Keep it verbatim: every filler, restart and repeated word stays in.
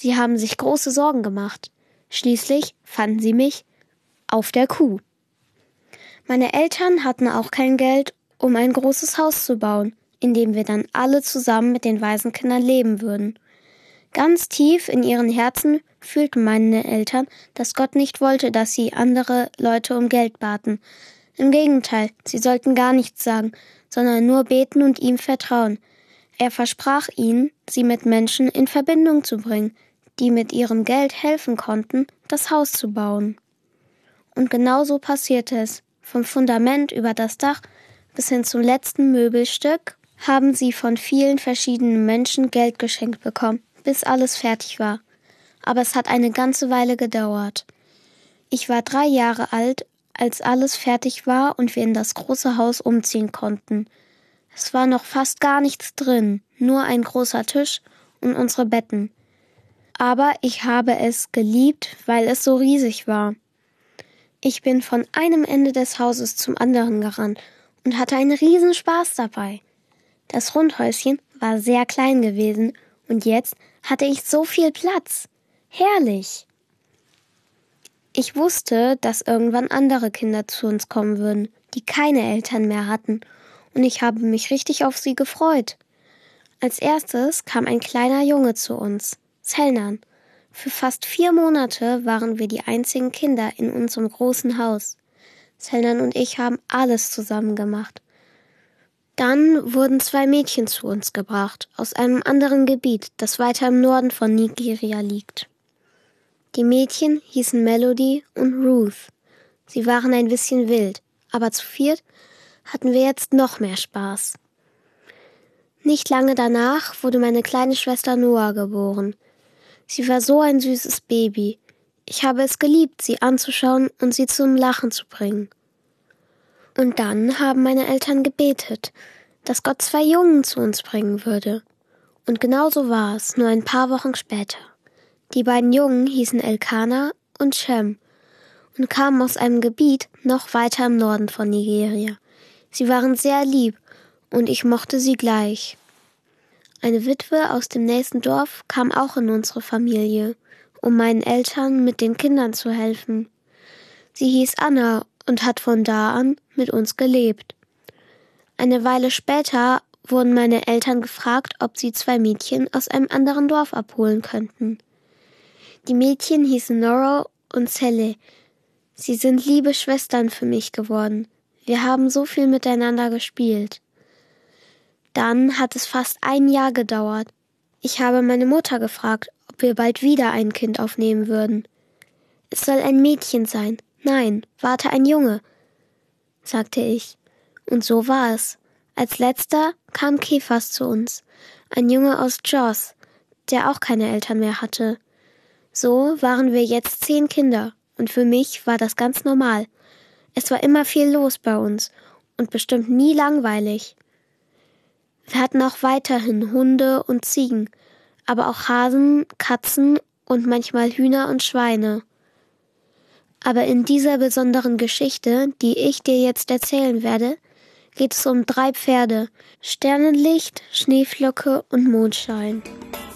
Sie haben sich große Sorgen gemacht. Schließlich fanden sie mich auf der Kuh. Meine Eltern hatten auch kein Geld, um ein großes Haus zu bauen, in dem wir dann alle zusammen mit den Waisenkindern leben würden. Ganz tief in ihren Herzen fühlten meine Eltern, dass Gott nicht wollte, dass sie andere Leute um Geld baten. Im Gegenteil, sie sollten gar nichts sagen, sondern nur beten und ihm vertrauen. Er versprach ihnen, sie mit Menschen in Verbindung zu bringen, die mit ihrem Geld helfen konnten, das Haus zu bauen. Und genau so passierte es. Vom Fundament über das Dach bis hin zum letzten Möbelstück haben sie von vielen verschiedenen Menschen Geld geschenkt bekommen, bis alles fertig war. Aber es hat eine ganze Weile gedauert. Ich war drei Jahre alt, als alles fertig war und wir in das große Haus umziehen konnten. Es war noch fast gar nichts drin, nur ein großer Tisch und unsere Betten. Aber ich habe es geliebt, weil es so riesig war. Ich bin von einem Ende des Hauses zum anderen gerannt und hatte einen riesen Spaß dabei. Das Rundhäuschen war sehr klein gewesen und jetzt hatte ich so viel Platz. Herrlich! Ich wusste, dass irgendwann andere Kinder zu uns kommen würden, die keine Eltern mehr hatten, und ich habe mich richtig auf sie gefreut. Als erstes kam ein kleiner Junge zu uns, Selnan. Für fast vier Monate waren wir die einzigen Kinder in unserem großen Haus. Selnan und ich haben alles zusammen gemacht. Dann wurden zwei Mädchen zu uns gebracht, aus einem anderen Gebiet, das weiter im Norden von Nigeria liegt. Die Mädchen hießen Melody und Ruth. Sie waren ein bisschen wild, aber zu viert hatten wir jetzt noch mehr Spaß. Nicht lange danach wurde meine kleine Schwester Noah geboren. Sie war so ein süßes Baby. Ich habe es geliebt, sie anzuschauen und sie zum Lachen zu bringen. Und dann haben meine Eltern gebetet, dass Gott zwei Jungen zu uns bringen würde. Und genau so war es, nur ein paar Wochen später. Die beiden Jungen hießen Elkanah und Shem und kamen aus einem Gebiet noch weiter im Norden von Nigeria. Sie waren sehr lieb und ich mochte sie gleich. Eine Witwe aus dem nächsten Dorf kam auch in unsere Familie, um meinen Eltern mit den Kindern zu helfen. Sie hieß Anna und hat von da an mit uns gelebt. Eine Weile später wurden meine Eltern gefragt, ob sie zwei Mädchen aus einem anderen Dorf abholen könnten. Die Mädchen hießen Nora und Sally. Sie sind liebe Schwestern für mich geworden. Wir haben so viel miteinander gespielt. Dann hat es fast ein Jahr gedauert. Ich habe meine Mutter gefragt, ob wir bald wieder ein Kind aufnehmen würden. Es soll ein Mädchen sein. Nein, warte, ein Junge, sagte ich. Und so war es. Als letzter kam Kephas zu uns, ein Junge aus Jos, der auch keine Eltern mehr hatte. So waren wir jetzt zehn Kinder, und für mich war das ganz normal. Es war immer viel los bei uns und bestimmt nie langweilig. Wir hatten auch weiterhin Hunde und Ziegen, aber auch Hasen, Katzen und manchmal Hühner und Schweine. Aber in dieser besonderen Geschichte, die ich dir jetzt erzählen werde, geht es um drei Pferde, Sternenlicht, Schneeflocke und Mondschein.